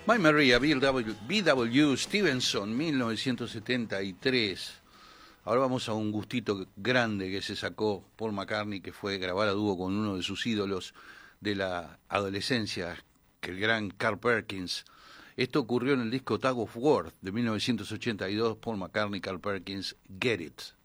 My Maria, B.W. Stevenson, 1973. Ahora vamos a un gustito grande que se sacó Paul McCartney, que fue grabar a dúo con uno de sus ídolos de la adolescencia, que el gran Carl Perkins. Esto ocurrió en el disco Tug of War de 1982, Paul McCartney, Carl Perkins, Get It.